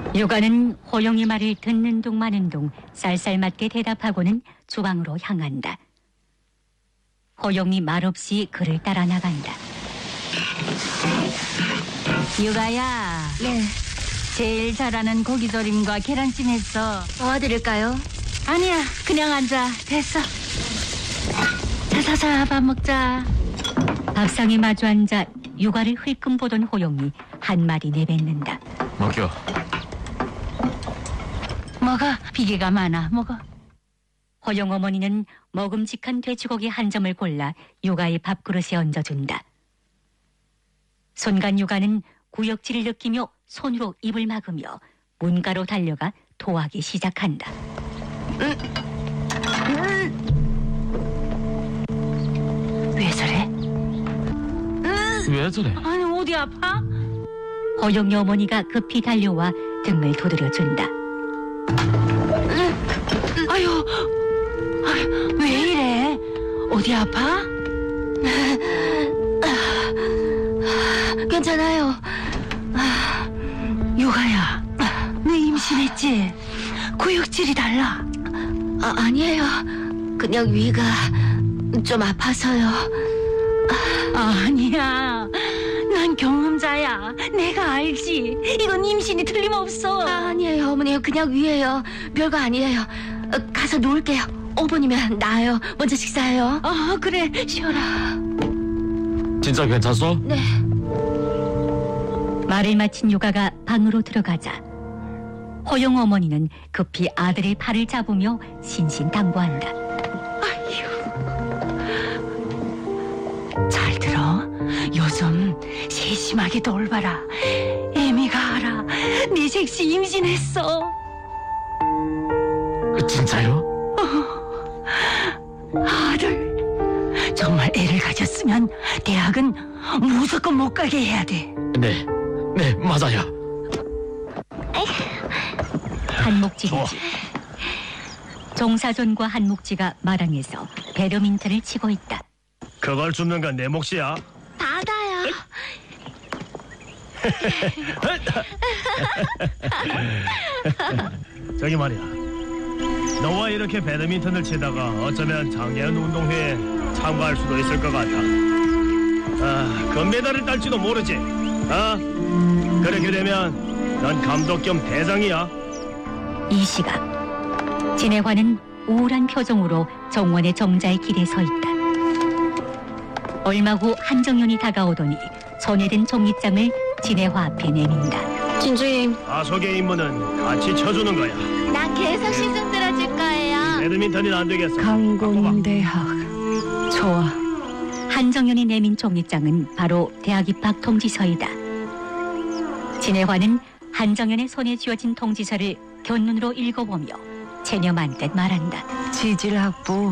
요가는 호영이 말을 듣는 둥 마는 둥 쌀쌀맞게 대답하고는 주방으로 향한다. 호영이 말없이 그를 따라 나간다. 요가야. 네. 제일 잘하는 고기조림과 계란찜 했어. 도와드릴까요? 아니야, 그냥 앉아. 됐어. 자자자, 밥 먹자. 밥상에 마주 앉아 육아를 흘끔 보던 호영이 한 마디 내뱉는다. 먹여. 먹어, 비계가 많아. 먹어. 호영 어머니는 먹음직한 돼지고기 한 점을 골라 육아의 밥그릇에 얹어준다. 순간 육아는 구역질을 느끼며 손으로 입을 막으며 문가로 달려가 토하기 시작한다. 왜 저래? 왜 저래? 아니, 어디 아파? 호영이 어머니가 급히 달려와 등을 두드려준다. 아유, 왜 이래? 어디 아파? 괜찮아요. 요가야, 너 임신했지? 구역질이 달라. 아니에요. 그냥 위가 좀 아파서요. 아니야, 난 경험자야. 내가 알지. 이건 임신이 틀림없어. 아니에요, 어머니. 그냥 위예요. 별거 아니에요. 가서 누울게요. 5분이면 나아요. 먼저 식사해요. 그래, 쉬어라. 진짜 괜찮소? 네. 말을 마친 요가가 방으로 들어가자 호영 어머니는 급히 아들의 팔을 잡으며 신신당부한다. 잘 들어. 요즘 세심하게 돌봐라. 애미가 알아. 네 섹시 임신했어. 진짜요? 아들, 정말 애를 가졌으면 대학은 무조건 못 가게 해야 돼. 네, 맞아요. 한목지리지. 종사존과 한목지가 마당에서 배드민턴을 치고 있다. 그걸 줍는 건 내 몫이야. 받아요. 저기 말이야, 너와 이렇게 배드민턴을 치다가 어쩌면 장애인 운동회에 참가할 수도 있을 것 같아. 금메달을 딸지도 모르지. 그렇게 되면 넌 감독 겸 대장이야. 이 시각 진해화는 우울한 표정으로 정원의 정자의 길에 서 있다. 얼마 후 한정연이 다가오더니 손에 든 종이장을 진해화 앞에 내민다. 진주임, 다속의 임무는 같이 쳐주는 거야. 난 계속 시중 들어줄 거예요. 배드민턴이 안 되겠어. 강공대학. 좋아. 한정연이 내민 종이장은 바로 대학 입학 통지서이다. 진해화는 한정연의 손에 쥐어진 통지서를 곁눈으로 읽어보며 체념한 듯 말한다. 지질학부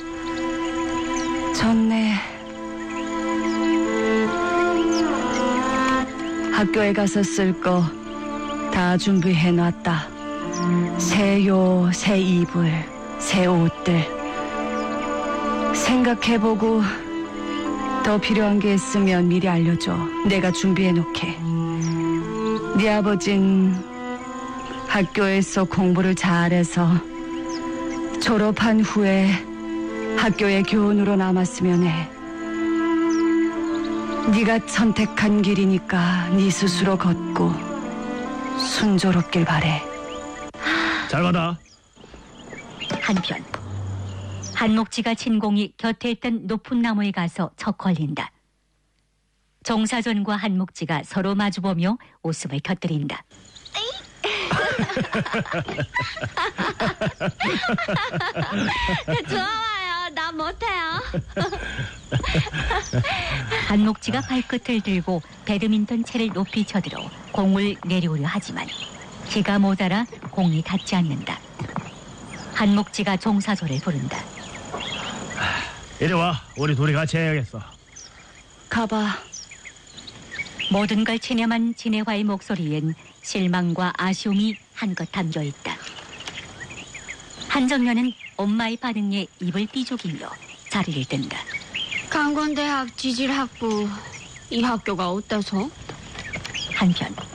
좋네. 학교에 가서 쓸 거 다 준비해놨다. 새요, 새 이불, 새 옷들. 생각해보고 더 필요한 게 있으면 미리 알려줘. 내가 준비해놓게. 네 아버진 학교에서 공부를 잘해서 졸업한 후에 학교의 교원으로 남았으면 해. 네가 선택한 길이니까 네 스스로 걷고 순조롭길 바래. 잘 받아. 한편 한목지가 친 공이 곁에 있던 높은 나무에 가서 척 걸린다. 종사존과 한목지가 서로 마주보며 웃음을 터뜨린다. 좋아요. 나 못해요. 한목지가 발끝을 들고 배드민턴 채를 높이 쳐들어 공을 내려오려 하지만 키가 모자라 공이 닿지 않는다. 한목지가 종사조를 부른다. 이리 와. 우리 둘이 같이 해야겠어. 가봐. 모든 걸 체념한 진해화의 목소리엔 실망과 아쉬움이 한껏 담겨있다. 한정연은 엄마의 반응에 입을 삐죽이며 자리를 든다. 강건대학 지질학부 이 학교가 어때서? 한편